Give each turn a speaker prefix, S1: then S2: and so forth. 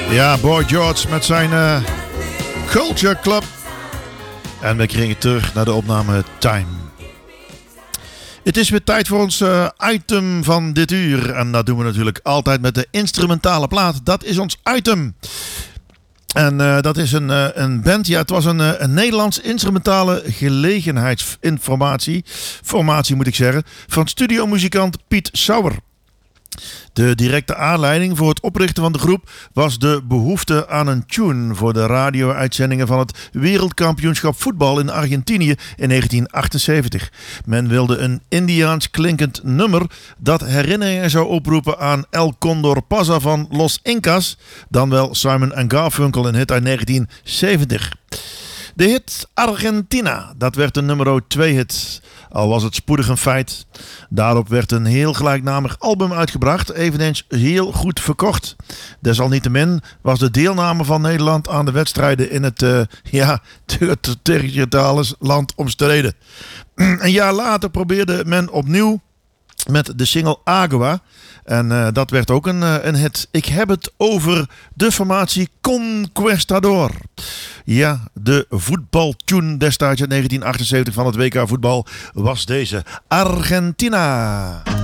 S1: Ja, Boy George met zijn Culture Club. En we kregen terug naar de opname Time. Het is weer tijd voor ons item van dit uur. En dat doen we natuurlijk altijd met de instrumentale plaat. Dat is ons item. En dat is een band. Ja, het was een Nederlands instrumentale formatie moet ik zeggen, van studiomuzikant Piet Sauer. De directe aanleiding voor het oprichten van de groep was de behoefte aan een tune voor de radio-uitzendingen van het wereldkampioenschap voetbal in Argentinië in 1978. Men wilde een Indiaans klinkend nummer dat herinneringen zou oproepen aan El Condor Pasa van Los Incas, dan wel Simon & Garfunkel, een hit uit 1970. De hit Argentina, dat werd een nummer 2 hit. Al was het spoedig een feit. Daarop werd een heel gelijknamig album uitgebracht, eveneens heel goed verkocht. Desalniettemin was de deelname van Nederland aan de wedstrijden in het territoriale land omstreden. Een jaar later probeerde men opnieuw met de single Agua. En dat werd ook een hit. Ik heb het over de formatie Conquistador. Ja, de voetbaltune destijds in 1978 van het WK voetbal was deze. Argentina.